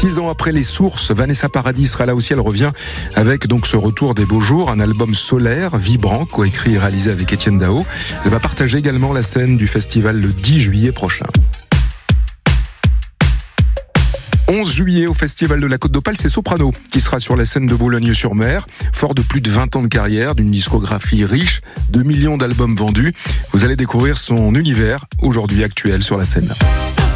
6 ans après Les Sources, Vanessa Paradis sera là aussi. Elle revient avec donc ce retour des beaux jours, un album solaire, vibrant, coécrit et réalisé avec Étienne Dao. Elle va partager également la scène du festival le 10 juillet prochain. 11 juillet au Festival de la Côte d'Opale, c'est Soprano qui sera sur la scène de Boulogne-sur-Mer. Fort de plus de 20 ans de carrière, d'une discographie riche, 2 millions d'albums vendus, vous allez découvrir son univers aujourd'hui actuel sur la scène.